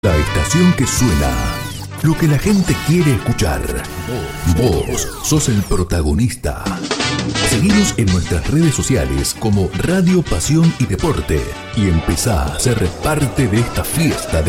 La estación que suena, lo que la gente quiere escuchar. Vos sos el protagonista. Seguinos en nuestras redes sociales como Radio Pasión y Deporte y empezá a ser parte de esta fiesta de